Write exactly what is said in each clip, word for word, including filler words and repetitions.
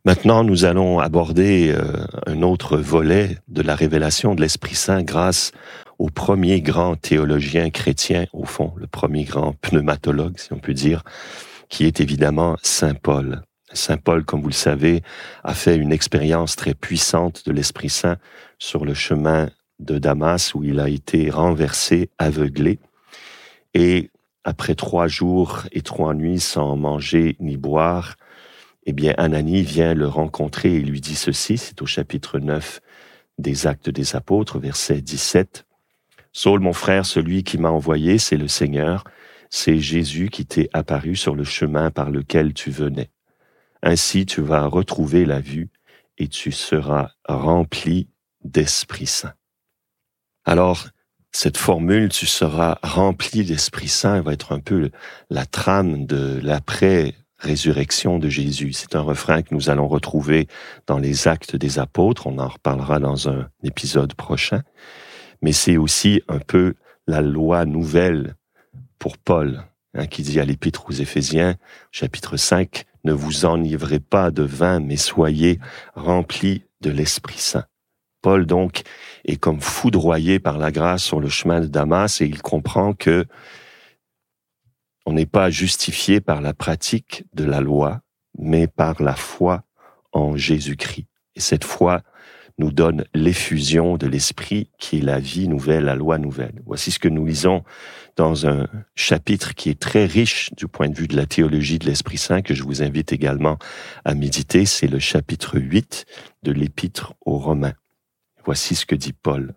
Maintenant, nous allons aborder euh, un autre volet de la révélation de l'Esprit Saint grâce au premier grand théologien chrétien, au fond, le premier grand pneumatologue, si on peut dire, qui est évidemment Saint Paul. Saint Paul, comme vous le savez, a fait une expérience très puissante de l'Esprit Saint sur le chemin de Damas, où il a été renversé, aveuglé, et après trois jours et trois nuits sans manger ni boire, eh bien, Ananie vient le rencontrer et lui dit ceci, c'est au chapitre neuf des Actes des Apôtres, verset dix-sept. « Saul, mon frère, celui qui m'a envoyé, c'est le Seigneur, c'est Jésus qui t'est apparu sur le chemin par lequel tu venais. Ainsi, tu vas retrouver la vue et tu seras rempli d'Esprit Saint. » Alors, cette formule, tu seras rempli d'Esprit Saint, va être un peu la trame de l'après-résurrection de Jésus. C'est un refrain que nous allons retrouver dans les Actes des Apôtres, on en reparlera dans un épisode prochain, mais c'est aussi un peu la loi nouvelle pour Paul, hein, qui dit à l'Épître aux Éphésiens, chapitre cinq, « Ne vous enivrez pas de vin, mais soyez remplis de l'Esprit Saint. » Paul, donc, est comme foudroyé par la grâce sur le chemin de Damas et il comprend que on n'est pas justifié par la pratique de la loi, mais par la foi en Jésus-Christ. Et cette foi nous donne l'effusion de l'Esprit qui est la vie nouvelle, la loi nouvelle. Voici ce que nous lisons dans un chapitre qui est très riche du point de vue de la théologie de l'Esprit Saint, que je vous invite également à méditer. C'est le chapitre huit de l'Épître aux Romains. Voici ce que dit Paul.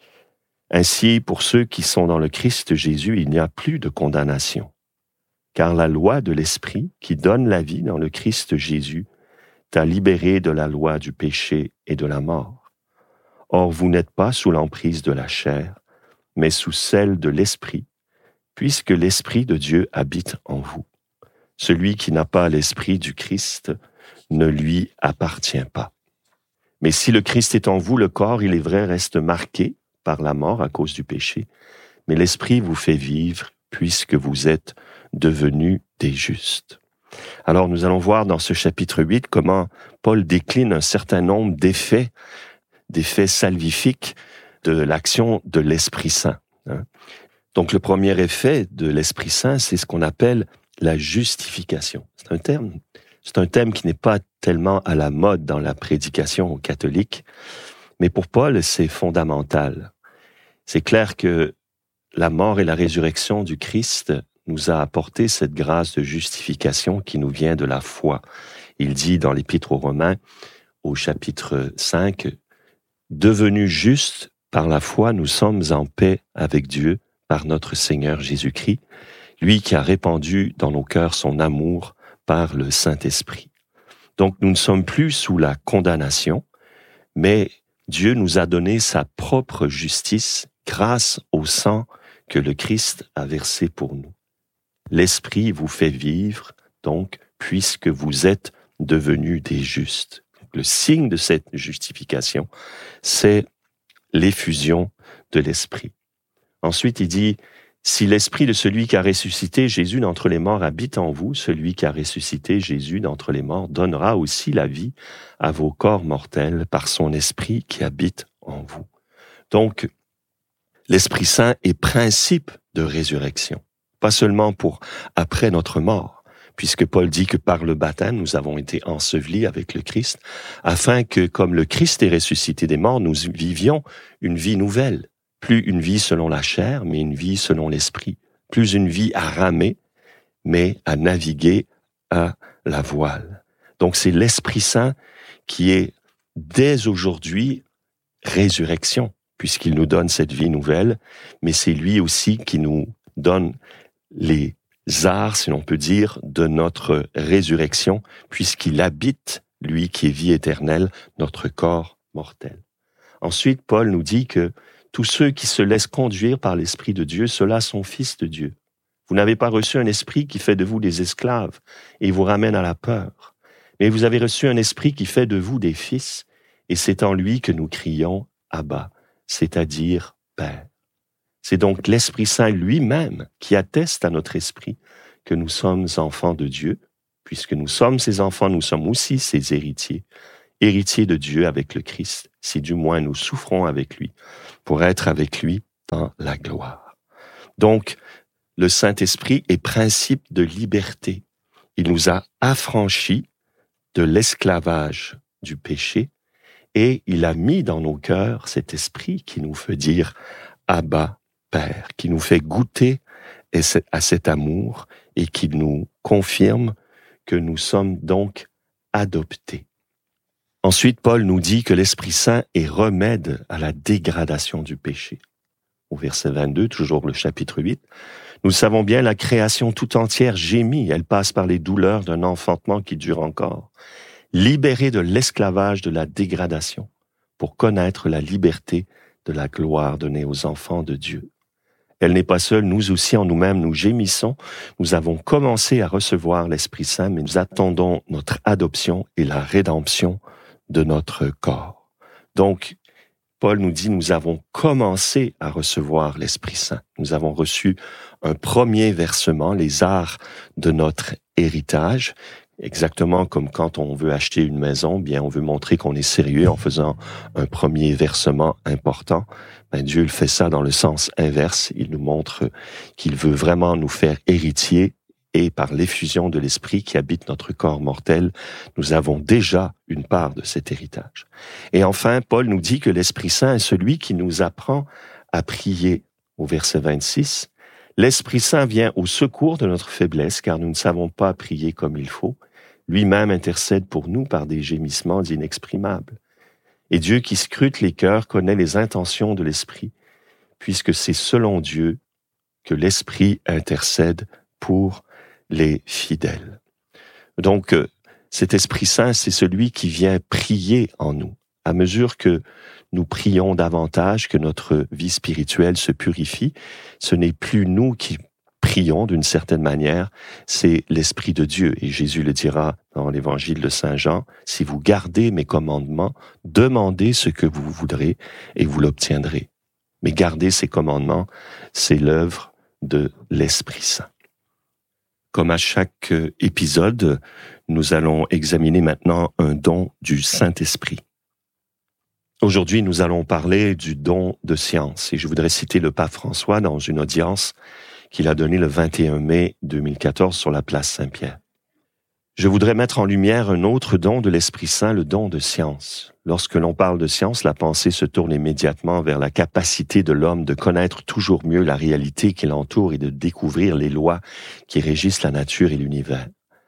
« Ainsi, pour ceux qui sont dans le Christ Jésus, il n'y a plus de condamnation. Car la loi de l'Esprit, qui donne la vie dans le Christ Jésus, t'a libéré de la loi du péché et de la mort. Or, vous n'êtes pas sous l'emprise de la chair, mais sous celle de l'Esprit, puisque l'Esprit de Dieu habite en vous. Celui qui n'a pas l'Esprit du Christ ne lui appartient pas. Mais si le Christ est en vous, le corps, il est vrai, reste marqué par la mort à cause du péché, mais l'Esprit vous fait vivre puisque vous êtes devenus des justes. » Alors nous allons voir dans ce chapitre huit comment Paul décline un certain nombre d'effets, d'effets salvifiques de l'action de l'Esprit Saint. Donc le premier effet de l'Esprit Saint, c'est ce qu'on appelle la justification. C'est un terme, c'est un thème qui n'est pas tellement à la mode dans la prédication catholique, mais pour Paul, c'est fondamental. C'est clair que la mort et la résurrection du Christ nous a apporté cette grâce de justification qui nous vient de la foi. Il dit dans l'Épître aux Romains, au chapitre cinq, « Devenus justes par la foi, nous sommes en paix avec Dieu par notre Seigneur Jésus-Christ, lui qui a répandu dans nos cœurs son amour par le Saint-Esprit. » Donc nous ne sommes plus sous la condamnation, mais Dieu nous a donné sa propre justice grâce au sang que le Christ a versé pour nous. L'Esprit vous fait vivre, donc, puisque vous êtes devenus des justes. Le signe de cette justification, c'est l'effusion de l'Esprit. Ensuite, il dit, « Si l'Esprit de celui qui a ressuscité Jésus d'entre les morts habite en vous, celui qui a ressuscité Jésus d'entre les morts donnera aussi la vie à vos corps mortels par son Esprit qui habite en vous. » Donc, l'Esprit Saint est principe de résurrection. Pas seulement pour après notre mort, puisque Paul dit que par le baptême, nous avons été ensevelis avec le Christ, afin que, comme le Christ est ressuscité des morts, nous vivions une vie nouvelle. Plus une vie selon la chair, mais une vie selon l'esprit. Plus une vie à ramer, mais à naviguer à la voile. Donc c'est l'Esprit Saint qui est, dès aujourd'hui, résurrection, puisqu'il nous donne cette vie nouvelle, mais c'est lui aussi qui nous donne les arts, si l'on peut dire, de notre résurrection, puisqu'il habite, lui qui est vie éternelle, notre corps mortel. Ensuite, Paul nous dit que tous ceux qui se laissent conduire par l'Esprit de Dieu, ceux-là sont fils de Dieu. Vous n'avez pas reçu un esprit qui fait de vous des esclaves et vous ramène à la peur, mais vous avez reçu un esprit qui fait de vous des fils, et c'est en lui que nous crions « Abba », c'est-à-dire « Père ». C'est donc l'Esprit Saint lui-même qui atteste à notre esprit que nous sommes enfants de Dieu, puisque nous sommes ses enfants, nous sommes aussi ses héritiers, héritiers de Dieu avec le Christ, si du moins nous souffrons avec lui, pour être avec lui dans la gloire. Donc, le Saint-Esprit est principe de liberté. Il nous a affranchis de l'esclavage du péché et il a mis dans nos cœurs cet esprit qui nous fait dire « Abba, Père », qui nous fait goûter à cet amour et qui nous confirme que nous sommes donc adoptés. Ensuite, Paul nous dit que l'Esprit Saint est remède à la dégradation du péché. Au verset vingt-deux, toujours le chapitre huit, « Nous savons bien, la création tout entière gémit, elle passe par les douleurs d'un enfantement qui dure encore, libérée de l'esclavage de la dégradation, pour connaître la liberté de la gloire donnée aux enfants de Dieu. Elle n'est pas seule, nous aussi en nous-mêmes, nous gémissons, nous avons commencé à recevoir l'Esprit Saint, mais nous attendons notre adoption et la rédemption de notre corps. » Donc, Paul nous dit, nous avons commencé à recevoir l'Esprit Saint. Nous avons reçu un premier versement, les arts de notre héritage, exactement comme quand on veut acheter une maison, bien on veut montrer qu'on est sérieux en faisant un premier versement important. Ben, Dieu le fait ça dans le sens inverse. Il nous montre qu'il veut vraiment nous faire héritiers et par l'effusion de l'Esprit qui habite notre corps mortel, nous avons déjà une part de cet héritage. Et enfin, Paul nous dit que l'Esprit Saint est celui qui nous apprend à prier. Au verset vingt-six, « L'Esprit Saint vient au secours de notre faiblesse, car nous ne savons pas prier comme il faut. Lui-même intercède pour nous par des gémissements inexprimables. Et Dieu qui scrute les cœurs connaît les intentions de l'Esprit, puisque c'est selon Dieu que l'Esprit intercède pour les fidèles. » Donc, cet Esprit Saint, c'est celui qui vient prier en nous. À mesure que nous prions davantage, que notre vie spirituelle se purifie, ce n'est plus nous qui prions d'une certaine manière, c'est l'Esprit de Dieu. Et Jésus le dira dans l'Évangile de Saint Jean, « Si vous gardez mes commandements, demandez ce que vous voudrez et vous l'obtiendrez. » Mais garder ces commandements, c'est l'œuvre de l'Esprit Saint. Comme à chaque épisode, nous allons examiner maintenant un don du Saint-Esprit. Aujourd'hui, nous allons parler du don de science et je voudrais citer le pape François dans une audience qu'il a donnée le vingt et un mai deux mille quatorze sur la place Saint-Pierre. Je voudrais mettre en lumière un autre don de l'Esprit Saint, le don de science. Lorsque l'on parle de science, la pensée se tourne immédiatement vers la capacité de l'homme de connaître toujours mieux la réalité qui l'entoure et de découvrir les lois qui régissent la nature et l'univers.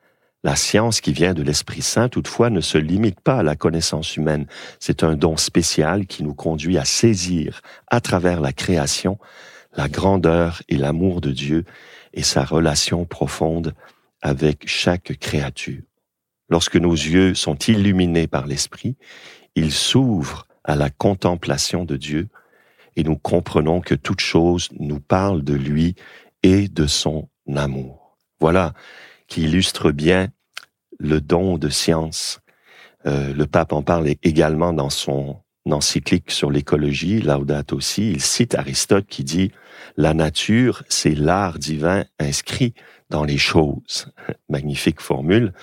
La science qui vient de l'Esprit Saint, toutefois, ne se limite pas à la connaissance humaine. C'est un don spécial qui nous conduit à saisir, à travers la création, la grandeur et l'amour de Dieu et sa relation profonde avec chaque créature. Lorsque nos yeux sont illuminés par l'Esprit, ils s'ouvrent à la contemplation de Dieu et nous comprenons que toute chose nous parle de lui et de son amour. Voilà qui illustre bien le don de science. Euh, le pape en parle également dans son encyclique sur l'écologie, Laudato Si. Il cite Aristote qui dit « La nature, c'est l'art divin inscrit dans les choses ». Magnifique formule.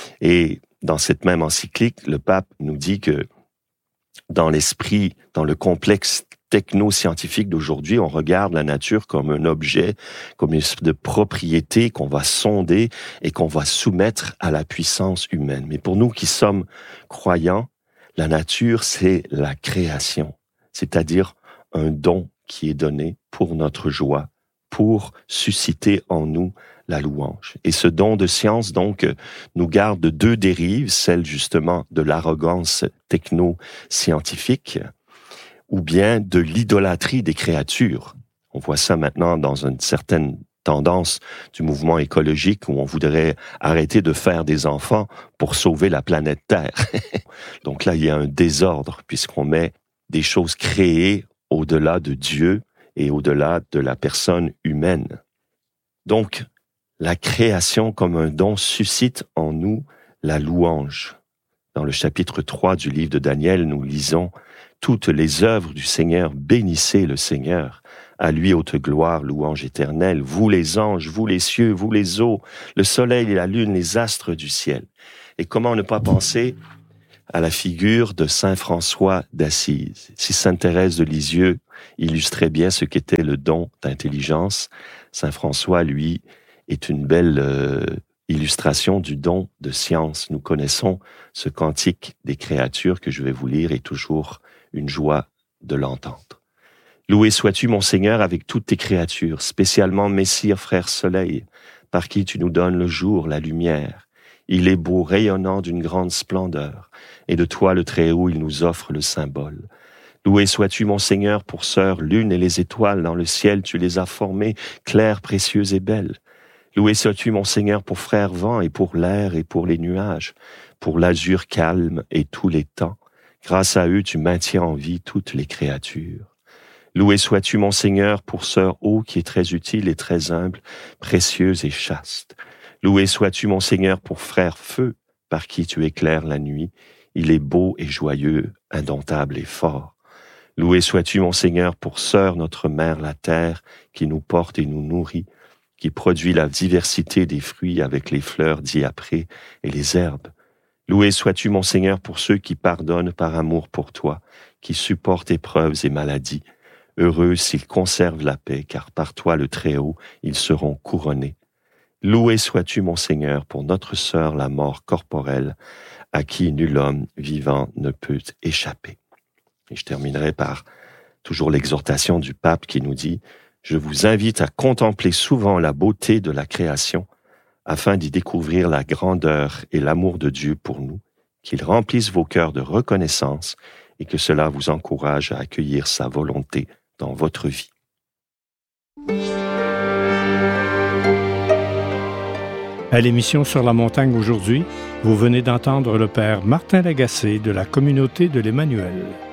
Et dans cette même encyclique, le pape nous dit que dans l'esprit, dans le complexe techno-scientifique d'aujourd'hui, on regarde la nature comme un objet, comme une espèce de propriété qu'on va sonder et qu'on va soumettre à la puissance humaine. Mais pour nous qui sommes croyants, la nature, c'est la création, c'est-à-dire un don qui est donné pour notre joie, pour susciter en nous la louange. Et ce don de science, donc, nous garde de deux dérives, celle justement de l'arrogance techno-scientifique, ou bien de l'idolâtrie des créatures. On voit ça maintenant dans une certaine tendance du mouvement écologique où on voudrait arrêter de faire des enfants pour sauver la planète Terre. Donc là, il y a un désordre puisqu'on met des choses créées au-delà de Dieu et au-delà de la personne humaine. Donc, la création comme un don suscite en nous la louange. Dans le chapitre trois du livre de Daniel, nous lisons « Toutes les œuvres du Seigneur, bénissez le Seigneur. À lui haute gloire, louange éternelle, vous les anges, vous les cieux, vous les eaux, le soleil et la lune, les astres du ciel. Et comment ne pas penser à la figure de saint François d'Assise. Si sainte Thérèse de Lisieux illustrait bien ce qu'était le don d'intelligence, saint François, lui, est une belle euh, illustration du don de science. Nous connaissons ce cantique des créatures que je vais vous lire et toujours une joie de l'entendre. Loué sois-tu, mon Seigneur, avec toutes tes créatures, spécialement Messire, frère Soleil, par qui tu nous donnes le jour, la lumière. Il est beau, rayonnant d'une grande splendeur, et de toi, le Très-Haut, il nous offre le symbole. Loué sois-tu, mon Seigneur, pour sœur lune et les étoiles, dans le ciel tu les as formées, claires, précieuses et belles. Loué sois-tu, mon Seigneur, pour frère vent et pour l'air et pour les nuages, pour l'azur calme et tous les temps. Grâce à eux, tu maintiens en vie toutes les créatures. Loué sois-tu, mon Seigneur, pour sœur eau qui est très utile et très humble, précieuse et chaste. Loué sois-tu, mon Seigneur, pour frère feu, par qui tu éclaires la nuit. Il est beau et joyeux, indomptable et fort. Loué sois-tu, mon Seigneur, pour sœur notre mère, la terre, qui nous porte et nous nourrit, qui produit la diversité des fruits avec les fleurs diaprées et les herbes. Loué sois-tu, mon Seigneur, pour ceux qui pardonnent par amour pour toi, qui supportent épreuves et maladies. Heureux s'ils conservent la paix, car par toi, le Très-Haut, ils seront couronnés. Loué sois-tu, mon Seigneur, pour notre sœur, la mort corporelle, à qui nul homme vivant ne peut échapper. Et je terminerai par toujours l'exhortation du pape qui nous dit « Je vous invite à contempler souvent la beauté de la création, afin d'y découvrir la grandeur et l'amour de Dieu pour nous, qu'il remplisse vos cœurs de reconnaissance et que cela vous encourage à accueillir sa volonté dans votre vie. » À l'émission Sur la montagne aujourd'hui, vous venez d'entendre le père Martin Lagacé de la communauté de l'Emmanuel.